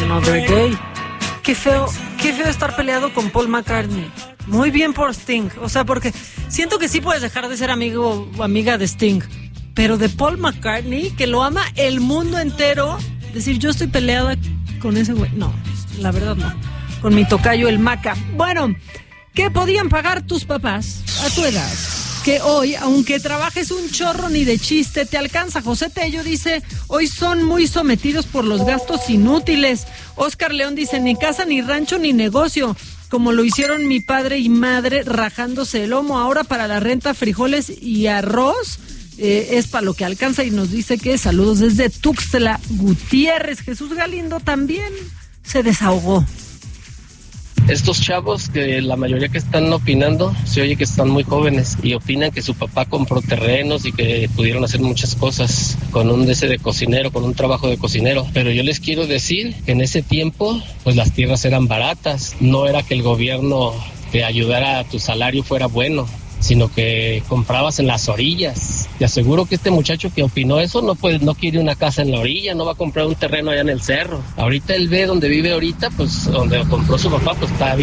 Another Day. Qué feo estar peleado con Paul McCartney. Muy bien por Sting, o sea, porque siento que sí puedes dejar de ser amigo o amiga de Sting, pero de Paul McCartney, que lo ama el mundo entero, decir yo estoy peleada con ese güey, no, la verdad no, con mi tocayo el Maca. Bueno, ¿qué podían pagar tus papás a tu edad? Que hoy, aunque trabajes un chorro ni de chiste, te alcanza. José Tello dice, hoy son muy sometidos por los gastos inútiles. Oscar León dice, ni casa, ni rancho, ni negocio, como lo hicieron mi padre y madre rajándose el lomo. Ahora para la renta, frijoles y arroz es para lo que alcanza, y nos dice que saludos desde Tuxtla Gutiérrez. Jesús Galindo también se desahogó. Estos chavos, que la mayoría que están opinando, se oye que están muy jóvenes y opinan que su papá compró terrenos y que pudieron hacer muchas cosas con un de cocinero, con un trabajo de cocinero. Pero yo les quiero decir que en ese tiempo, pues las tierras eran baratas. No era que el gobierno te ayudara a tu salario fuera bueno, sino que comprabas en las orillas. Te aseguro que este muchacho que opinó eso no quiere una casa en la orilla, no va a comprar un terreno allá en el cerro. Ahorita él ve donde vive ahorita, pues donde compró su papá, pues está bien.